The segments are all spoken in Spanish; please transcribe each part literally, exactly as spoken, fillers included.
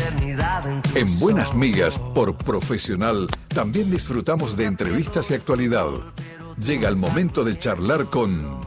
En Buenas Migas, por Profesional, también disfrutamos de entrevistas y actualidad. Llega el momento de charlar con...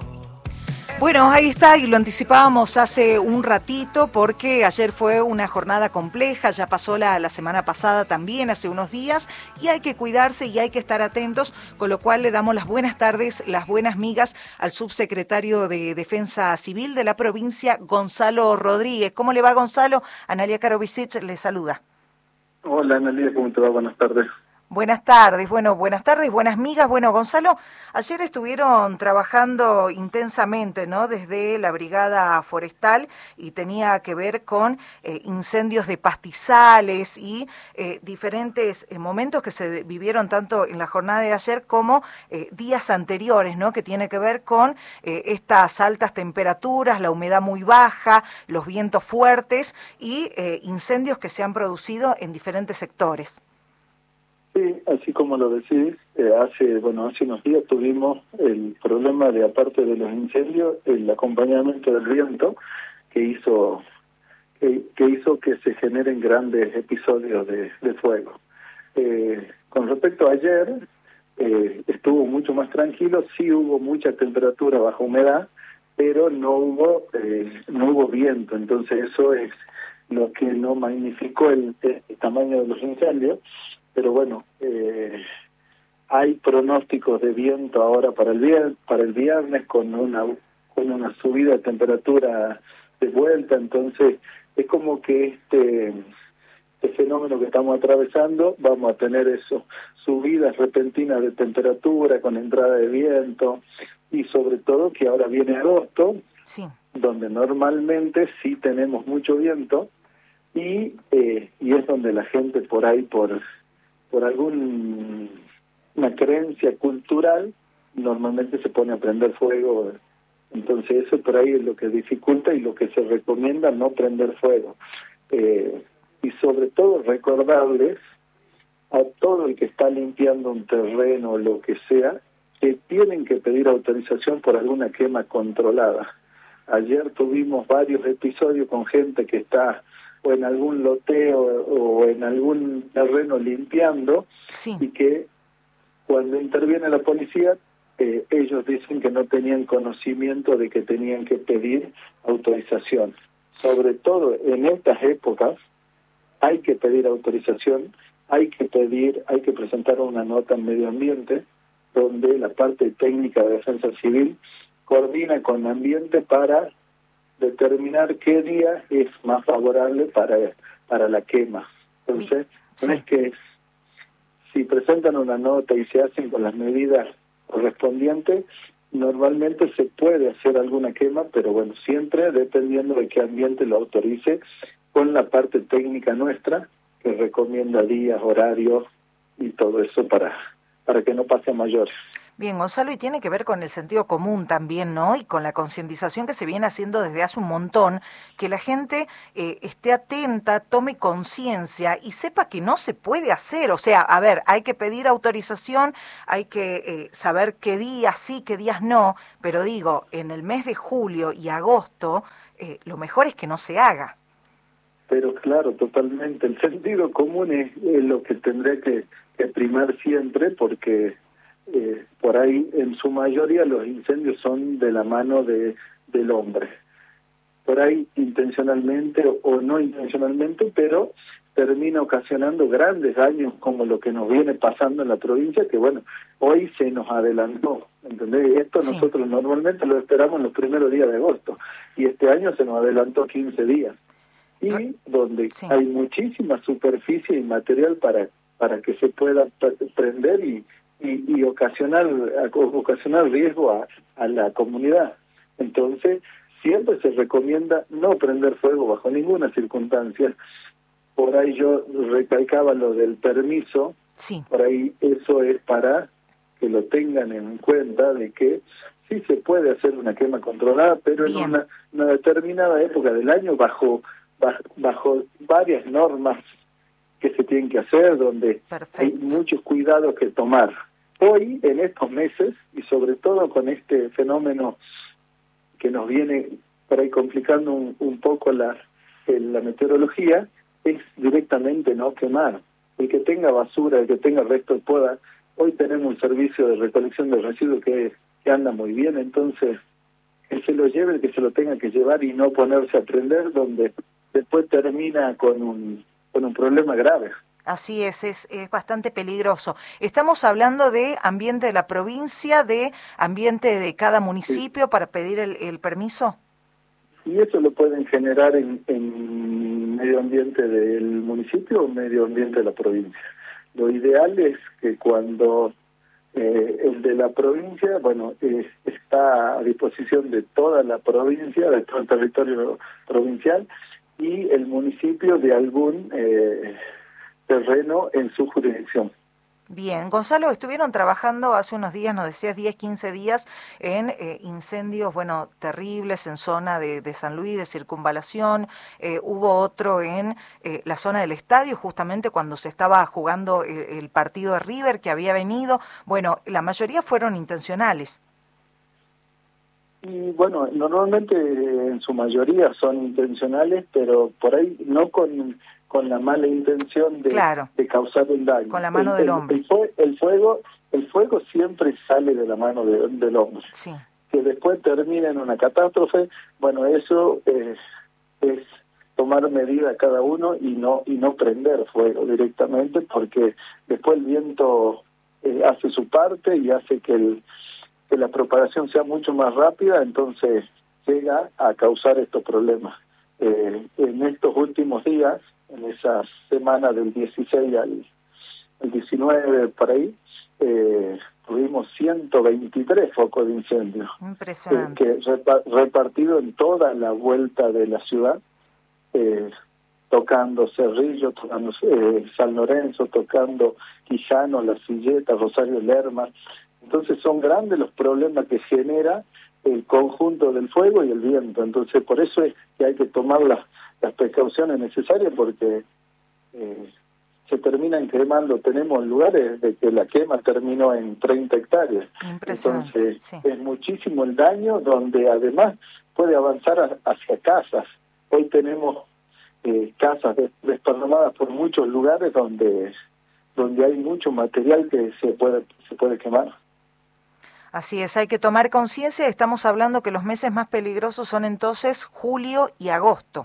Bueno, ahí está, y lo anticipábamos hace un ratito porque ayer fue una jornada compleja, ya pasó la, la semana pasada también, hace unos días, y hay que cuidarse y hay que estar atentos, con lo cual le damos las buenas tardes, las buenas migas al subsecretario de Defensa Civil de la provincia, Gonzalo Rodríguez. ¿Cómo le va, Gonzalo? Analía Karovicic le saluda. Hola, Analía, ¿cómo te va? Buenas tardes. Buenas tardes, bueno, buenas tardes, buenas migas. Bueno, Gonzalo, ayer estuvieron trabajando intensamente, ¿no?, desde la Brigada Forestal, y tenía que ver con eh, incendios de pastizales y eh, diferentes eh, momentos que se vivieron tanto en la jornada de ayer como eh, días anteriores, ¿no?, que tiene que ver con eh, estas altas temperaturas, la humedad muy baja, los vientos fuertes y eh, incendios que se han producido en diferentes sectores. Sí, así como lo decís, eh, hace bueno hace unos días tuvimos el problema de, aparte de los incendios, el acompañamiento del viento que hizo que, que hizo que se generen grandes episodios de, de fuego. Eh, con respecto a ayer, eh, estuvo mucho más tranquilo, sí hubo mucha temperatura bajo humedad, pero no hubo eh, no hubo viento, entonces eso es lo que no magnificó el, el tamaño de los incendios. Pero bueno, eh, hay pronósticos de viento ahora para el viernes, para el viernes con una con una subida de temperatura de vuelta, entonces es como que este este fenómeno que estamos atravesando, vamos a tener eso, subidas repentinas de temperatura con entrada de viento, y sobre todo que ahora viene agosto, sí, donde normalmente sí tenemos mucho viento, y eh, y es donde la gente por ahí por por alguna creencia cultural, normalmente se pone a prender fuego. Entonces eso por ahí es lo que dificulta y lo que se recomienda, no prender fuego. Eh, y sobre todo recordarles a todo el que está limpiando un terreno o lo que sea, que tienen que pedir autorización por alguna quema controlada. Ayer tuvimos varios episodios con gente que está o en algún loteo o en algún terreno limpiando, sí, y que cuando interviene la policía, eh, ellos dicen que no tenían conocimiento de que tenían que pedir autorización. Sobre todo en estas épocas hay que pedir autorización, hay que pedir, hay que presentar una nota en medio ambiente donde la parte técnica de defensa civil coordina con ambiente para determinar qué día es más favorable para para la quema. Entonces, sí, no es que si presentan una nota y se hacen con las medidas correspondientes, normalmente se puede hacer alguna quema, pero bueno, siempre dependiendo de qué ambiente lo autorice, con la parte técnica nuestra, que recomienda días, horarios y todo eso para, para que no pase a mayores. Bien, Gonzalo, y tiene que ver con el sentido común también, ¿no? Y con la concientización que se viene haciendo desde hace un montón, que la gente eh, esté atenta, tome conciencia y sepa que no se puede hacer. O sea, a ver, hay que pedir autorización, hay que eh, saber qué días sí, qué días no, pero digo, en el mes de julio y agosto, eh, lo mejor es que no se haga. Pero claro, totalmente. El sentido común es, es lo que tendría que, que primar siempre, porque... Eh, por ahí en su mayoría los incendios son de la mano de del hombre, por ahí intencionalmente o, o no intencionalmente, pero termina ocasionando grandes daños como lo que nos viene pasando en la provincia, que bueno, hoy se nos adelantó, ¿entendés? Esto sí, nosotros normalmente lo esperamos en los primeros días de agosto, y este año se nos adelantó quince días, y donde sí, hay muchísima superficie y material para para que se pueda prender y Y, y ocasionar ocasionar riesgo a, a la comunidad. Entonces, siempre se recomienda no prender fuego bajo ninguna circunstancia. Por ahí yo recalcaba lo del permiso, sí, por ahí eso es para que lo tengan en cuenta, de que sí se puede hacer una quema controlada, pero Bien. en una, una determinada época del año, bajo, bajo, bajo varias normas que se tienen que hacer, donde Perfecto. hay muchos cuidados que tomar. Hoy, en estos meses, y sobre todo con este fenómeno que nos viene por ahí complicando un, un poco la, la meteorología, es directamente no quemar. El que tenga basura, el que tenga resto de poda, hoy tenemos un servicio de recolección de residuos que, que anda muy bien, entonces que se lo lleve, el que se lo tenga que llevar y no ponerse a prender, donde después termina con un, con un problema grave. Así es, es, es bastante peligroso. Estamos hablando de ambiente de la provincia, de ambiente de cada municipio, sí, para pedir el, el permiso. Y eso lo pueden generar en, en medio ambiente del municipio o medio ambiente de la provincia. Lo ideal es que cuando eh, el de la provincia, bueno, eh, está a disposición de toda la provincia, de todo el territorio provincial, y el municipio de algún eh, terreno en su jurisdicción. Bien, Gonzalo, estuvieron trabajando hace unos días, nos decías diez, quince días, en eh, incendios, bueno, terribles en zona de, de San Luis, de Circunvalación, eh, hubo otro en eh, la zona del estadio, justamente cuando se estaba jugando el, el partido de River que había venido, bueno, la mayoría fueron intencionales. Y bueno, normalmente en su mayoría son intencionales, pero por ahí no con... con la mala intención de, claro, de causar un daño. Con la mano el, del el, hombre. El, fue, el fuego el fuego siempre sale de la mano de, del hombre. Sí. Que después termina en una catástrofe, bueno, eso es, es tomar medida cada uno y no y no prender fuego directamente, porque después el viento eh, hace su parte y hace que, el, que la propagación sea mucho más rápida, entonces llega a causar estos problemas. Eh, en estos últimos días, en esa semana del dieciséis al, al diecinueve, por ahí, eh, tuvimos ciento veintitrés focos de incendio. Impresionante. Eh, que repa repartido en toda la vuelta de la ciudad, eh, tocando Cerrillo, tocando eh, San Lorenzo, tocando Quijano, La Silleta, Rosario Lerma. Entonces son grandes los problemas que genera el conjunto del fuego y el viento. Entonces por eso es que hay que tomar las las precauciones necesarias, porque eh, se terminan quemando. Tenemos lugares de que la quema terminó en treinta hectáreas. Entonces sí, es muchísimo el daño, donde además puede avanzar a, hacia casas. Hoy tenemos eh, casas desparramadas por muchos lugares donde donde hay mucho material que se puede se puede quemar. Así es, hay que tomar conciencia. Estamos hablando que los meses más peligrosos son entonces julio y agosto.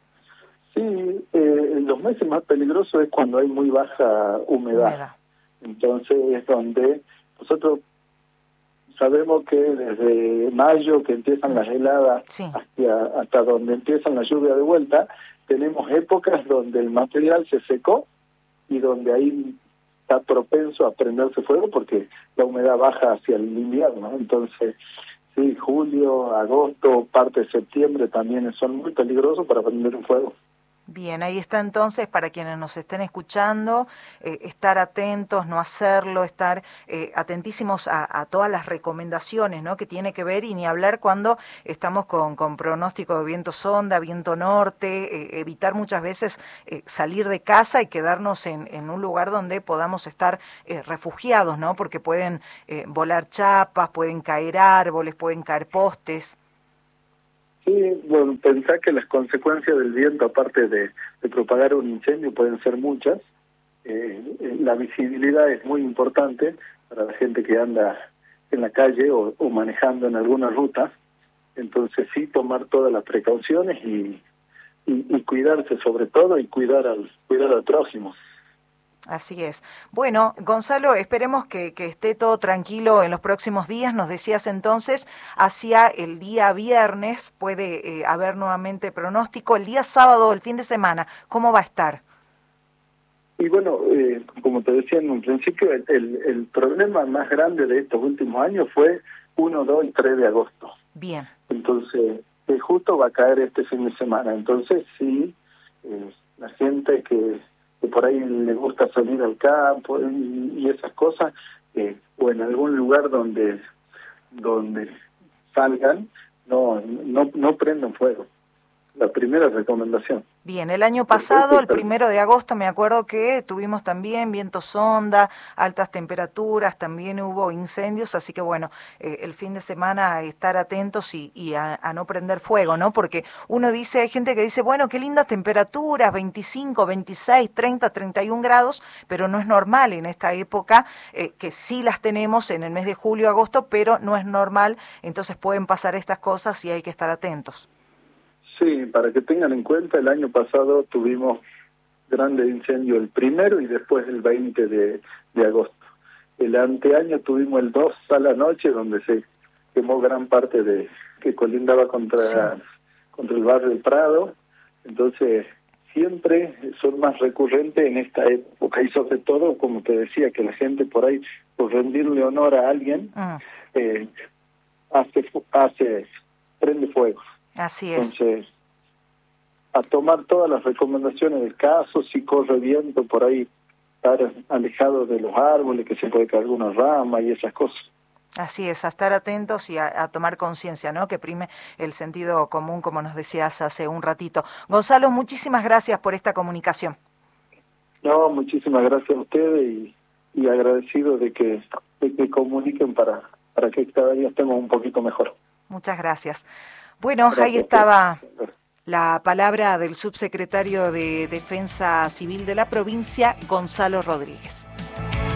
Sí, eh, los meses más peligrosos es cuando hay muy baja humedad. humedad. Entonces es donde nosotros sabemos que desde mayo, que empiezan las heladas, sí, hasta, hasta donde empiezan la lluvia de vuelta, tenemos épocas donde el material se secó y donde ahí está propenso a prenderse fuego porque la humedad baja hacia el invierno. Entonces, sí, julio, agosto, parte de septiembre también son muy peligrosos para prender un fuego. Bien, ahí está entonces, para quienes nos estén escuchando, eh, estar atentos, no hacerlo, estar eh, atentísimos a, a todas las recomendaciones, ¿no?, que tiene que ver, y ni hablar cuando estamos con, con pronóstico de viento sonda, viento norte, eh, evitar muchas veces eh, salir de casa y quedarnos en, en un lugar donde podamos estar eh, refugiados, ¿no?, porque pueden eh, volar chapas, pueden caer árboles, pueden caer postes. Sí, bueno, pensar que las consecuencias del viento, aparte de, de propagar un incendio, pueden ser muchas. Eh, la visibilidad es muy importante para la gente que anda en la calle o, o manejando en alguna ruta. Entonces sí, tomar todas las precauciones y, y, y cuidarse sobre todo, y cuidar al, cuidar al prójimo. Así es. Bueno, Gonzalo, esperemos que, que esté todo tranquilo en los próximos días. Nos decías entonces, hacia el día viernes puede eh, haber nuevamente pronóstico. El día sábado, el fin de semana, ¿cómo va a estar? Y bueno, eh, como te decía en un principio, el, el, el problema más grande de estos últimos años fue uno, dos y tres de agosto. Bien. Entonces, eh, justo va a caer este fin de semana. Entonces, sí, eh, la gente que... que por ahí le gusta salir al campo y, y esas cosas, eh, o en algún lugar donde donde salgan, no no no prendan fuego. La primera recomendación. Bien, el año pasado, el primero de agosto, me acuerdo que tuvimos también viento sonda, altas temperaturas, también hubo incendios, así que bueno, eh, el fin de semana estar atentos y, y a, a no prender fuego, ¿no? Porque uno dice, hay gente que dice, bueno, qué lindas temperaturas, veinticinco, veintiséis, treinta, treinta y un grados, pero no es normal en esta época, eh, que sí las tenemos en el mes de julio, agosto, pero no es normal, entonces pueden pasar estas cosas y hay que estar atentos. Sí, para que tengan en cuenta, el año pasado tuvimos grandes incendios el primero y después el veinte de, de agosto. El anteaño tuvimos el dos a la noche, donde se quemó gran parte de que colindaba contra, sí. contra el barrio del Prado. Entonces, siempre son más recurrentes en esta época y sobre todo, como te decía, que la gente por ahí, por rendirle honor a alguien, ah. eh, hace, hace, prende fuego. Así es. Entonces, a tomar todas las recomendaciones del caso, si corre viento por ahí, estar alejado de los árboles, que se puede caer una rama y esas cosas. Así es, a estar atentos y a, a tomar conciencia, ¿no? Que prime el sentido común, como nos decías hace un ratito. Gonzalo, muchísimas gracias por esta comunicación. No, muchísimas gracias a ustedes y, y agradecido de que, de que comuniquen para, para que cada día estemos un poquito mejor. Muchas gracias. Bueno, gracias. Ahí estaba la palabra del subsecretario de Defensa Civil de la provincia, Gonzalo Rodríguez.